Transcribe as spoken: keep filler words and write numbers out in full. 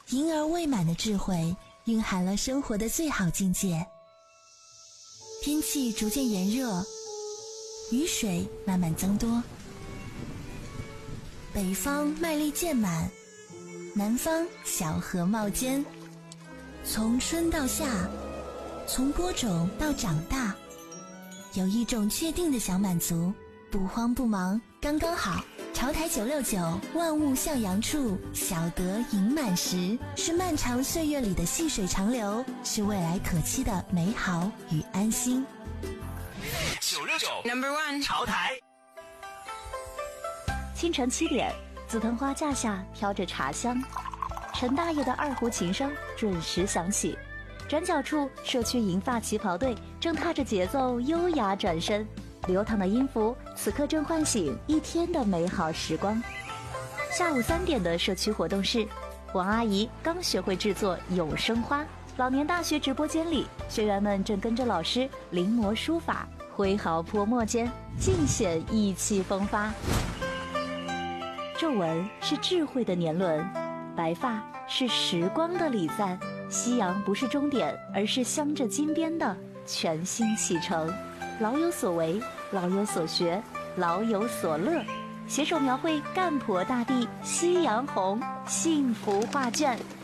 盈而未满的智慧蕴含了生活的最好境界。天气逐渐炎热，雨水慢慢增多，北方麦粒渐满，南方小荷冒尖。从春到夏，从播种到长大，有一种确定的小满足，不慌不忙，刚刚好。潮台九六九，万物向阳处，小得盈满时，是漫长岁月里的细水长流，是未来可期的美好与安心。 九六九 Number One 潮台。 清晨七点，紫藤花架下飘着茶香，陈大爷的二胡琴声准时响起。转角处，社区银发旗袍队正踏着节奏优雅转身，流淌的音符此刻正唤醒一天的美好时光。下午三点的社区活动室，王阿姨刚学会制作永生花。老年大学直播间里，学员们正跟着老师临摹书法，挥毫泼墨间尽显意气风发。皱纹是智慧的年轮，白发是时光的礼赞。夕阳不是终点，而是镶着金边的全新启程。老有所为，老有所学，老有所乐，携手描绘赣婆大地夕阳红幸福画卷，